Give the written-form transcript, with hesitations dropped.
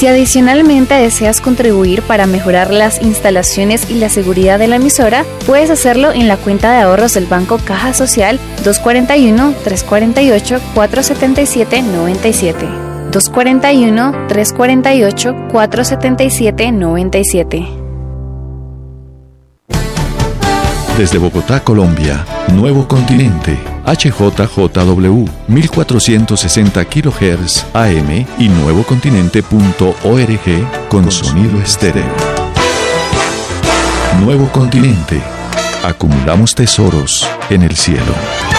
Si adicionalmente deseas contribuir para mejorar las instalaciones y la seguridad de la emisora, puedes hacerlo en la cuenta de ahorros del Banco Caja Social 241-348-477-97. 241-348-477-97. Desde Bogotá, Colombia, Nuevo Continente, HJJW, 1460 kHz AM y nuevocontinente.org con sonido estéreo. Nuevo Continente. Acumulamos tesoros en el cielo.